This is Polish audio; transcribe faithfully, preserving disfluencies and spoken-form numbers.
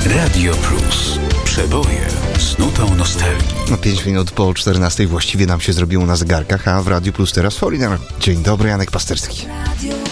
Radio Plus. Przeboje z nutą nostalgii. No pięć minut po czternastej właściwie nam się zrobiło na zegarkach, a w Radio Plus teraz Foreigner. Dzień dobry, Janek Pasterski.